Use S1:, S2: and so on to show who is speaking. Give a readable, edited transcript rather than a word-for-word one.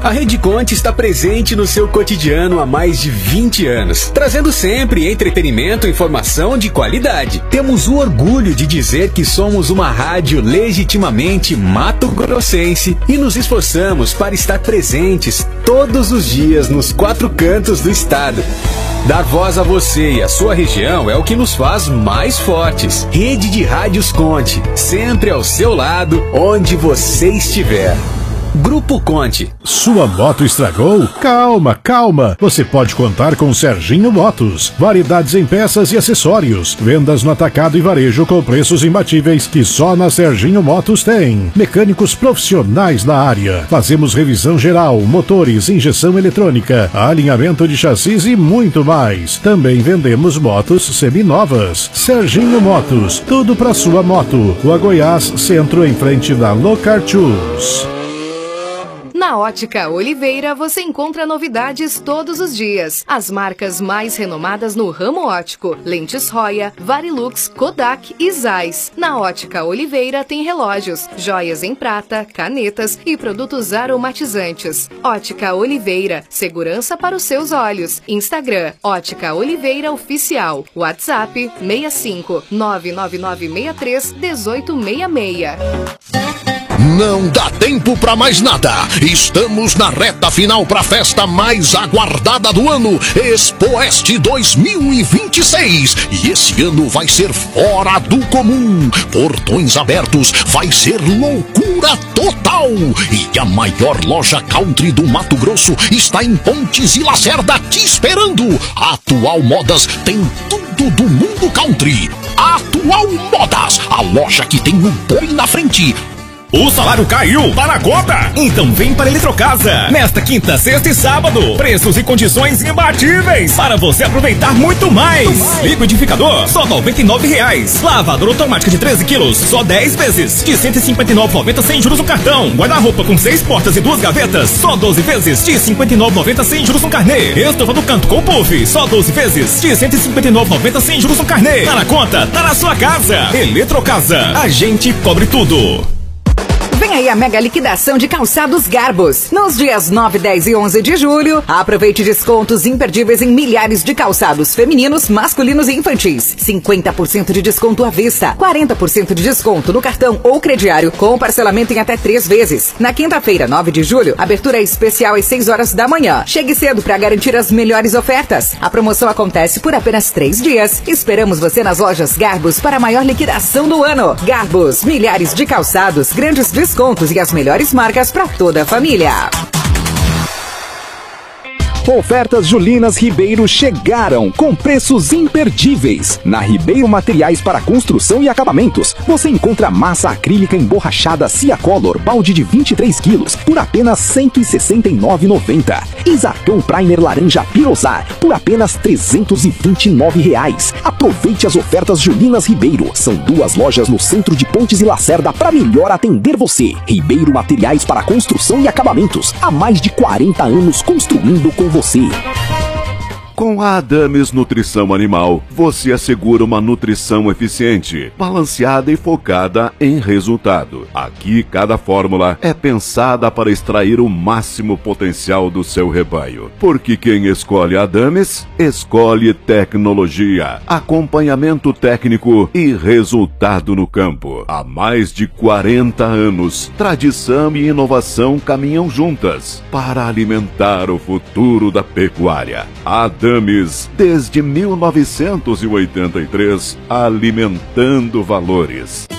S1: A Rede Conte está presente no seu cotidiano há mais de 20 anos, trazendo sempre entretenimento e informação de qualidade. Temos o orgulho de dizer que somos uma rádio legitimamente mato-grossense e nos esforçamos para estar presentes todos os dias nos 4 cantos do estado. Dar voz a você e a sua região é o que nos faz mais fortes. Rede de Rádios Conte, sempre ao seu lado, onde você estiver. Grupo Conte.
S2: Sua moto estragou? Calma, calma. Você pode contar com Serginho Motos. Variedades em peças e acessórios. Vendas no atacado e varejo com preços imbatíveis que só na Serginho Motos tem. Mecânicos profissionais na área. Fazemos revisão geral, motores, injeção eletrônica, alinhamento de chassis e muito mais. Também vendemos motos seminovas. Serginho Motos. Tudo para sua moto. Rua Goiás, centro em frente da Locar Shoes.
S3: Na Ótica Oliveira você encontra novidades todos os dias. As marcas mais renomadas no ramo óptico: Lentes Roya, Varilux, Kodak e Zeiss. Na Ótica Oliveira tem relógios, joias em prata, canetas e produtos aromatizantes. Ótica Oliveira, segurança para os seus olhos. Instagram, Ótica Oliveira Oficial. WhatsApp, 65 99963 1866.
S4: Não dá tempo pra mais nada. Estamos na reta final pra festa mais aguardada do ano, Expoest 2026. E esse ano vai ser fora do comum. Portões abertos, vai ser loucura total. E a maior loja country do Mato Grosso está em Pontes e Lacerda te esperando. A Atual Modas tem tudo do mundo country. Atual Modas, a loja que tem o boi na frente.
S5: O salário caiu, tá na conta? Então vem para Eletrocasa. Nesta quinta, sexta e sábado. Preços e condições imbatíveis para você aproveitar muito mais. Liquidificador, só R$ 99,00. Lavadora automática de 13 quilos, só 10 vezes. De R$ 159,90 sem juros no cartão. Guarda-roupa com 6 portas e 2 gavetas, só 12 vezes. De R$ 59,90 sem juros no carnê. Estofa do canto com puff, só 12 vezes. De R$ 159,90 sem juros no carnê. Tá na conta, tá na sua casa. Eletrocasa, a gente cobre tudo.
S6: Vem aí a mega liquidação de calçados Garbos. Nos dias 9, 10 e 11 de julho, aproveite descontos imperdíveis em milhares de calçados femininos, masculinos e infantis. 50% de desconto à vista, 40% de desconto no cartão ou crediário, com parcelamento em até 3 vezes. Na quinta-feira, 9 de julho, abertura especial às 6 horas da manhã. Chegue cedo para garantir as melhores ofertas. A promoção acontece por apenas 3 dias. Esperamos você nas lojas Garbos para a maior liquidação do ano. Garbos, milhares de calçados, grandes descontos e as melhores marcas para toda a família.
S7: Ofertas Julinas Ribeiro chegaram com preços imperdíveis. Na Ribeiro Materiais para Construção e Acabamentos, você encontra massa acrílica emborrachada Ciacolor, balde de 23 quilos, por apenas R$ 169,90. E Zarcão Primer Laranja Pirosar, por apenas R$ 329,00. Aproveite as ofertas Julinas Ribeiro. São 2 lojas no centro de Pontes e Lacerda para melhor atender você. Ribeiro Materiais para Construção e Acabamentos. Há mais de 40 anos construindo com você.
S8: Com a Adames Nutrição Animal, você assegura uma nutrição eficiente, balanceada e focada em resultado. Aqui, cada fórmula é pensada para extrair o máximo potencial do seu rebanho. Porque quem escolhe a Adames, escolhe tecnologia, acompanhamento técnico e resultado no campo. Há mais de 40 anos, tradição e inovação caminham juntas para alimentar o futuro da pecuária. Adames, desde 1983, alimentando valores.